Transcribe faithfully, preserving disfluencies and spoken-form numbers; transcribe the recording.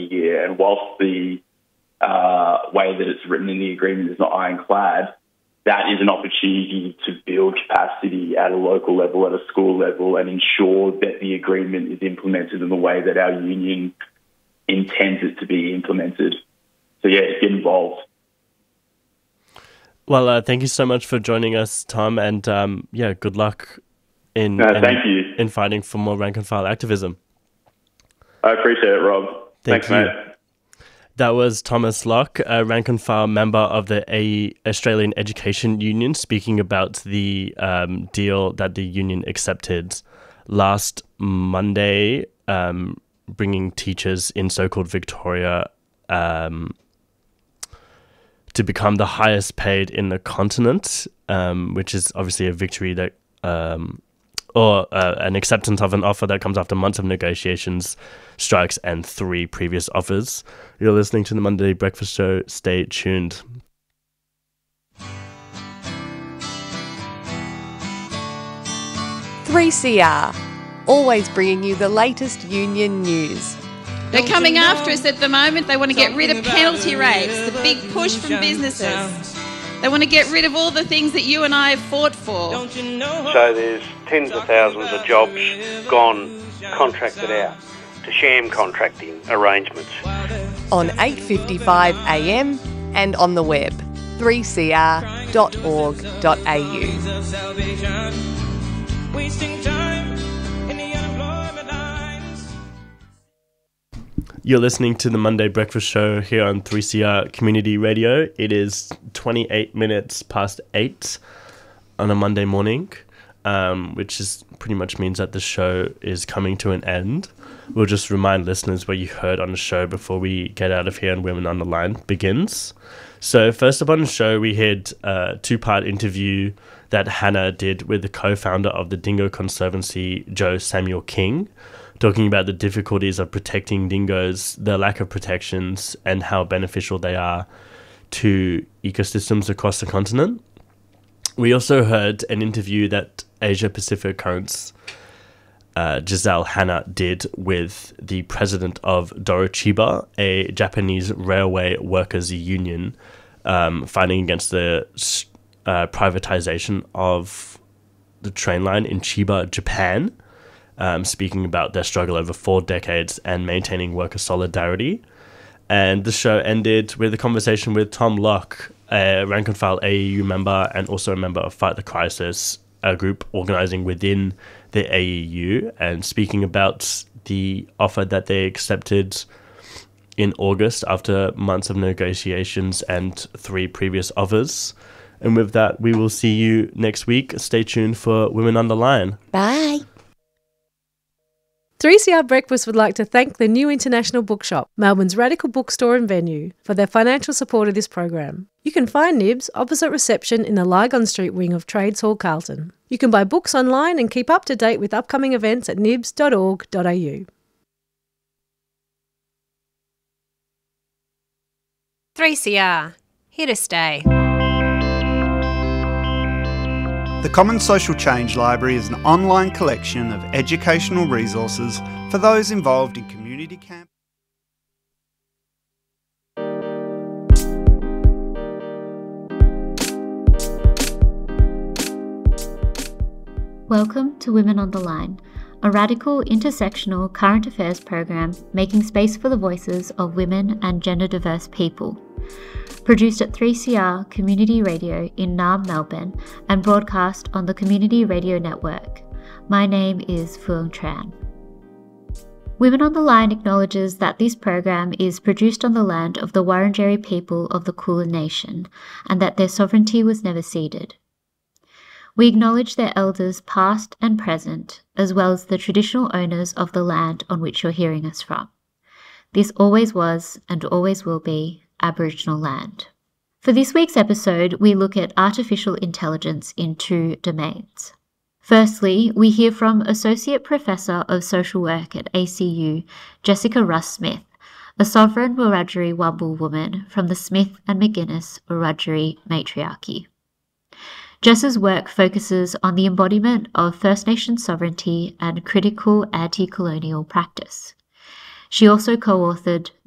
year. And whilst the uh, way that it's written in the agreement is not ironclad, that is an opportunity to build capacity at a local level, at a school level, and ensure that the agreement is implemented in the way that our union intends it to be implemented. So, yeah, get involved. Well, uh, thank you so much for joining us, Tom, and um, yeah, good luck in, Uh, in thank you. in fighting for more rank and file activism. I appreciate it, Rob. Thank Thanks, you. mate. That was Thomas Locke, a rank and file member of the A- Australian Education Union, speaking about the um, deal that the union accepted last Monday, um, bringing teachers in so-called Victoria um, to become the highest paid in the continent, um, which is obviously a victory that, um, or uh, an acceptance of an offer that comes after months of negotiations, strikes, and three previous offers. You're listening to the Monday Breakfast Show. Stay tuned. three C R, always bringing you the latest union news. They're coming after us at the moment. They want to get rid of penalty rates, the big push from businesses. They want to get rid of all the things that you and I have fought for. So there's tens of thousands of jobs gone contracted out to sham contracting arrangements. On eight fifty-five a m and on the web, three c r dot org dot a u. You're listening to the Monday Breakfast Show here on three C R Community Radio. It is twenty-eight minutes past eight on a Monday morning, um, which is pretty much means that the show is coming to an end. We'll just remind listeners what you heard on the show before we get out of here and Women on the Line begins. So first up on the show, we had a two-part interview that Hannah did with the co-founder of the Dingo Conservancy, Joe Samuel King, talking about the difficulties of protecting dingoes, the lack of protections, and how beneficial they are to ecosystems across the continent. We also heard an interview that Asia Pacific Currents uh, Giselle Hanna did with the president of Dorochiba, a Japanese railway workers union, um, fighting against the uh, privatization of the train line in Chiba, Japan. Um, speaking about their struggle over four decades and maintaining worker solidarity. And the show ended with a conversation with Tom Locke, a rank and file A E U member and also a member of Fight the Crisis, a group organising within the A E U, and speaking about the offer that they accepted in August after months of negotiations and three previous offers. And with that, we will see you next week. Stay tuned for Women on the Line. Bye. three C R Breakfast would like to thank the New International Bookshop, Melbourne's radical bookstore and venue, for their financial support of this program. You can find Nibs opposite reception in the Lygon Street wing of Trades Hall, Carlton. You can buy books online and keep up to date with upcoming events at nibs dot org dot a u. three C R, here to stay. The Common Social Change Library is an online collection of educational resources for those involved in community camp. Welcome to Women on the Line, a radical intersectional current affairs program making space for the voices of women and gender diverse people. Produced at three C R Community Radio in Naarm, Melbourne, and broadcast on the Community Radio Network. My name is Phuong Tran. Women on the Line acknowledges that this program is produced on the land of the Wurundjeri people of the Kulin Nation, and that their sovereignty was never ceded. We acknowledge their elders past and present, as well as the traditional owners of the land on which you're hearing us from. This always was and always will be Aboriginal land. For this week's episode, we look at artificial intelligence in two domains. Firstly, we hear from Associate Professor of Social Work at A C U, Jessica Russ-Smith, a sovereign Wiradjuri Wamble woman from the Smith and McGuinness Wiradjuri matriarchy. Jess's work focuses on the embodiment of First Nation sovereignty and critical anti-colonial practice. She also co-authored